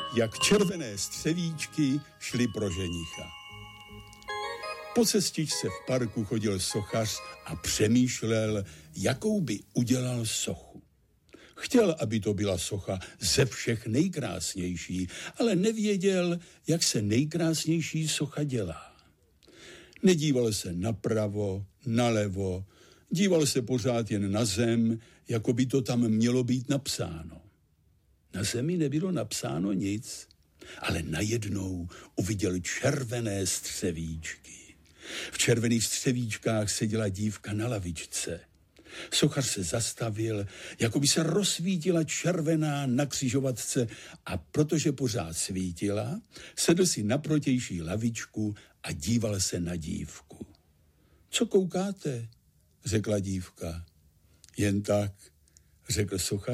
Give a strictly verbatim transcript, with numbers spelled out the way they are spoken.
jak červené střevíčky šly pro ženicha. Po cestičce v parku chodil sochař a přemýšlel, jakou by udělal sochu. Chtěl, aby to byla socha ze všech nejkrásnější, ale nevěděl, jak se nejkrásnější socha dělá. Nedíval se napravo, nalevo, díval se pořád jen na zem, jako by to tam mělo být napsáno. Na zemi nebylo napsáno nic, ale najednou uviděl červené střevíčky. V červených střevíčkách seděla dívka na lavičce. Sochař se zastavil, jako by se rozsvítila červená na křižovatce a protože pořád svítila, sedl si na protější lavičku a díval se na dívku. Co koukáte? Řekla dívka. Jen tak, řekl sochař.